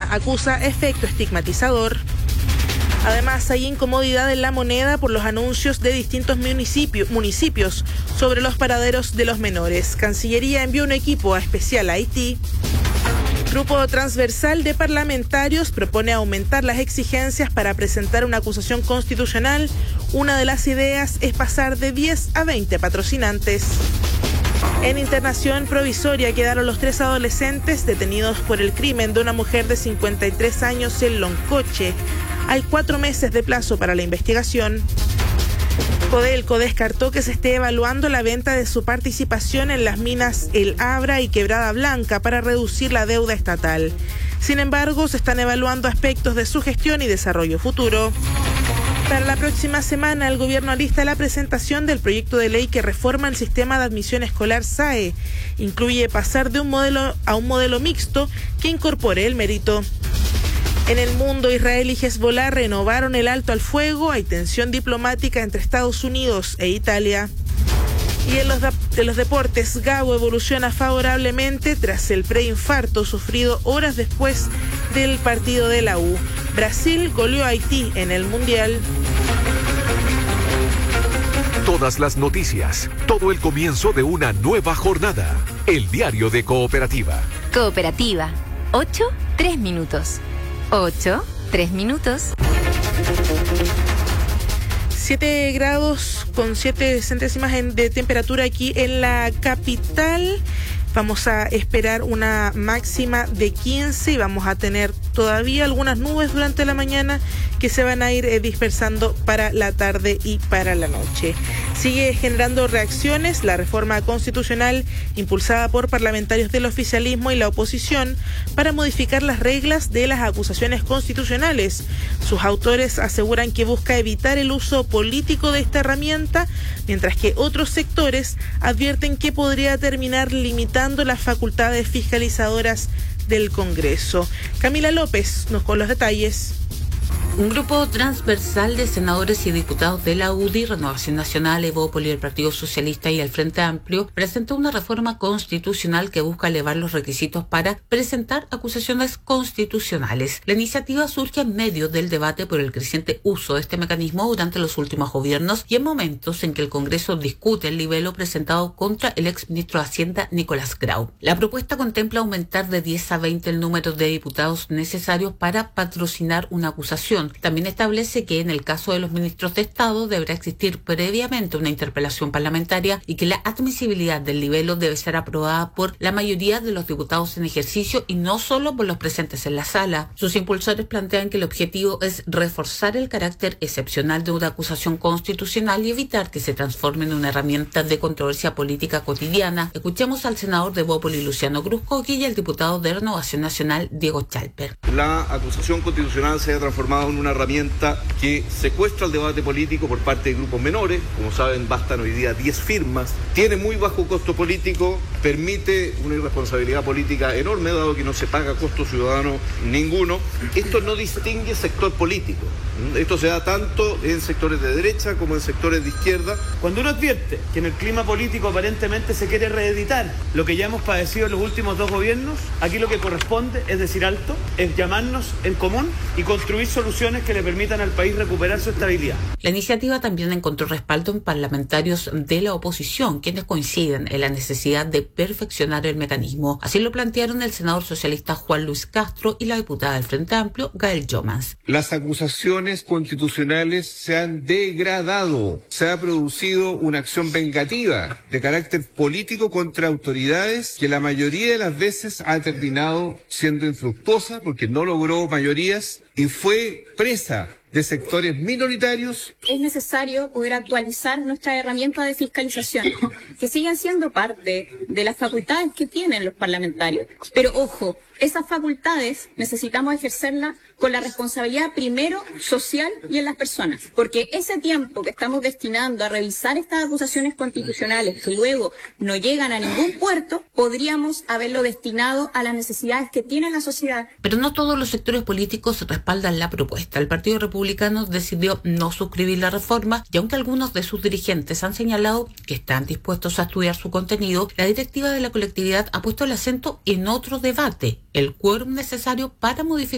Argentina acusa efecto estigmatizador. Además, hay incomodidad en La Moneda por los anuncios de distintos municipios sobre los paraderos de los menores. Cancillería envió un equipo especial a Haití. Grupo transversal de parlamentarios propone aumentar las exigencias para presentar una acusación constitucional. Una de las ideas es pasar de 10 a 20 patrocinantes. En internación provisoria quedaron los 3 adolescentes detenidos por el crimen de una mujer de 53 años en Loncoche. Hay 4 meses de plazo para la investigación. Codelco descartó que se esté evaluando la venta de su participación en las minas El Abra y Quebrada Blanca para reducir la deuda estatal. Sin embargo, se están evaluando aspectos de su gestión y desarrollo futuro. Para la próxima semana, el gobierno alista la presentación del proyecto de ley que reforma el sistema de admisión escolar SAE. Incluye pasar de un modelo a un modelo mixto que incorpore el mérito. En el mundo, Israel y Hezbollah renovaron el alto al fuego. Hay tensión diplomática entre Estados Unidos e Italia. Y en los deportes, Gago evoluciona favorablemente tras el preinfarto sufrido horas después del partido de la U. Brasil goleó a Haití en el Mundial. Todas las noticias, todo el comienzo de una nueva jornada. El diario de Cooperativa. Cooperativa. 8, 3 minutos. 8, 3 minutos. 7 grados con 7 centésimas de temperatura aquí en la capital. Vamos a esperar una máxima de 15 y vamos a tener todavía algunas nubes durante la mañana que se van a ir dispersando para la tarde y para la noche. Sigue generando reacciones la reforma constitucional impulsada por parlamentarios del oficialismo y la oposición para modificar las reglas de las acusaciones constitucionales. Sus autores aseguran que busca evitar el uso político de esta herramienta, mientras que otros sectores advierten que podría terminar limitando las facultades fiscalizadoras del Congreso. Camila López nos con los detalles. Un grupo transversal de senadores y diputados de la UDI, Renovación Nacional, Evópoli, el Partido Socialista y el Frente Amplio presentó una reforma constitucional que busca elevar los requisitos para presentar acusaciones constitucionales. La iniciativa surge en medio del debate por el creciente uso de este mecanismo durante los últimos gobiernos y en momentos en que el Congreso discute el libelo presentado contra el exministro de Hacienda, Nicolás Grau. La propuesta contempla aumentar de 10 a 20 el número de diputados necesarios para patrocinar una acusación. También establece que en el caso de los ministros de Estado deberá existir previamente una interpelación parlamentaria y que la admisibilidad del libelo debe ser aprobada por la mayoría de los diputados en ejercicio y no solo por los presentes en la sala. Sus impulsores plantean que el objetivo es reforzar el carácter excepcional de una acusación constitucional y evitar que se transforme en una herramienta de controversia política cotidiana. Escuchemos al senador de Evópoli, Luciano Cruzcoque, y al diputado de Renovación Nacional, Diego Chalper. La acusación constitucional se ha transformado en una herramienta que secuestra el debate político por parte de grupos menores. Como saben, bastan hoy día 10 firmas. Tiene muy bajo costo político, permite una irresponsabilidad política enorme, dado que no se paga costo ciudadano ninguno. Esto no distingue sector político. Esto se da tanto en sectores de derecha como en sectores de izquierda. Cuando uno advierte que en el clima político aparentemente se quiere reeditar lo que ya hemos padecido en los últimos 2 gobiernos, aquí lo que corresponde es decir alto, es llamarnos en común y construir soluciones que le permitan al país recuperar su estabilidad. La iniciativa también encontró respaldo en parlamentarios de la oposición, quienes coinciden en la necesidad de perfeccionar el mecanismo. Así lo plantearon el senador socialista Juan Luis Castro y la diputada del Frente Amplio, Gael Yomans. Las acusaciones constitucionales se han degradado. Se ha producido una acción vengativa de carácter político contra autoridades que la mayoría de las veces ha terminado siendo infructuosa porque no logró mayorías y fue presa de sectores minoritarios. Es necesario poder actualizar nuestras herramientas de fiscalización, que siguen siendo parte de las facultades que tienen los parlamentarios. Pero ojo, esas facultades necesitamos ejercerlas con la responsabilidad primero social y en las personas, porque ese tiempo que estamos destinando a revisar estas acusaciones constitucionales que luego no llegan a ningún puerto, podríamos haberlo destinado a las necesidades que tiene la sociedad. Pero no todos los sectores políticos respaldan la propuesta. El Partido Republicano decidió no suscribir la reforma y aunque algunos de sus dirigentes han señalado que están dispuestos a estudiar su contenido, la directiva de la colectividad ha puesto el acento en otro debate, el quórum necesario para modificar